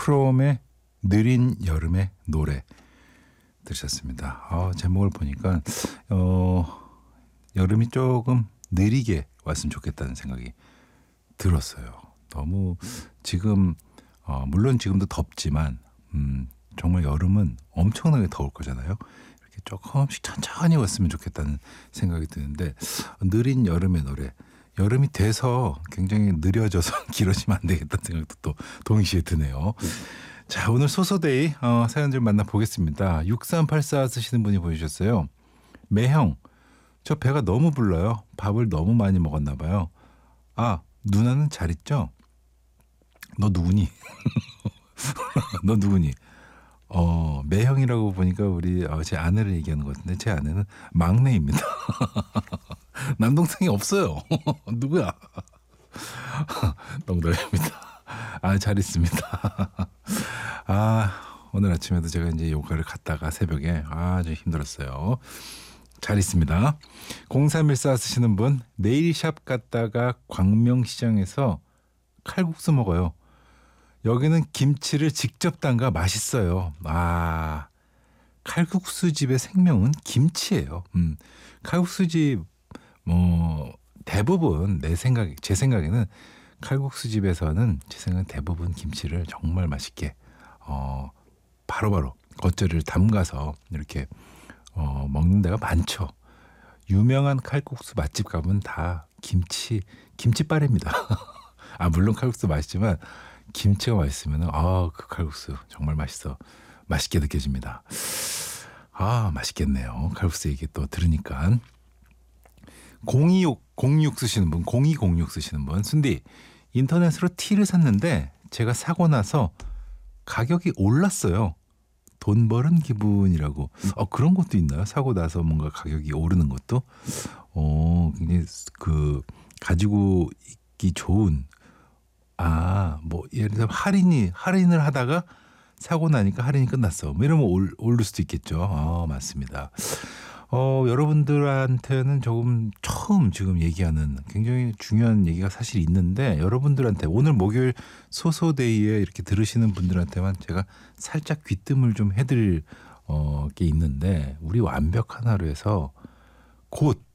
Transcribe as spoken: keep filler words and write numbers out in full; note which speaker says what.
Speaker 1: 크롬의 느린 여름의 노래 들으셨습니다. 아, 제목을 보니까 어, 여름이 조금 느리게 왔으면 좋겠다는 생각이 들었어요. 너무 지금 어, 물론 지금도 덥지만 음, 정말 여름은 엄청나게 더울 거잖아요. 이렇게 조금씩 천천히 왔으면 좋겠다는 생각이 드는데 느린 여름의 노래. 여름이 돼서 굉장히 느려져서 길어지면 안 되겠다는 생각도 또 동시에 드네요. 자, 오늘 소소데이 어, 사연 좀 만나보겠습니다. 육삼팔사 쓰시는 분이 보내주셨어요. 매형, 저 배가 너무 불러요. 밥을 너무 많이 먹었나 봐요. 아, 누나는 잘 있죠? 너 누구니? 너 누구니? 어, 매형이라고 보니까 우리 어, 제 아내를 얘기하는 것 같은데 제 아내는 막내입니다. 남동생이 없어요. 누구야? 농담입니다. 아, 잘 있습니다. 아, 오늘 아침에도 제가 이제 요가를 갔다가 새벽에 아주 힘들었어요. 잘 있습니다. 공삼일사 쓰시는 분, 네일샵 갔다가 광명시장에서 칼국수 먹어요. 여기는 김치를 직접 담가 맛있어요. 아, 칼국수집의 생명은 김치예요. 음, 칼국수집 뭐 대부분 내 생각, 제 생각에는 칼국수집에서는 제 생각엔 대부분 김치를 정말 맛있게 어, 바로바로 겉절이를 담가서 이렇게 어, 먹는 데가 많죠. 유명한 칼국수 맛집 가면 다 김치 김치빨입니다. 아, 물론 칼국수 맛있지만 김치가 맛있으면 아, 그 칼국수 정말 맛있어 맛있게 느껴집니다. 아, 맛있겠네요. 칼국수 얘기 또 들으니까. 공이공육 쓰시는 분, 공이공육 쓰시는 분, 순디 인터넷으로 티를 샀는데 제가 사고 나서 가격이 올랐어요. 돈 버는 기분이라고. 어, 그런 것도 있나요? 사고 나서 뭔가 가격이 오르는 것도? 어, 굉장히 그 가지고 있기 좋은. 아, 뭐 예를 들어 할인이 할인을 하다가 사고 나니까 할인이 끝났어. 뭐 이러면 올, 오를 수도 있겠죠. 아, 맞습니다. 어, 여러분들한테는 조금 처음 지금 얘기하는 굉장히 중요한 얘기가 사실 있는데 여러분들한테 오늘 목요일 소소데이에 이렇게 들으시는 분들한테만 제가 살짝 귀뜸을 좀 해드릴 어, 게 있는데 우리 완벽한 하루에서 곧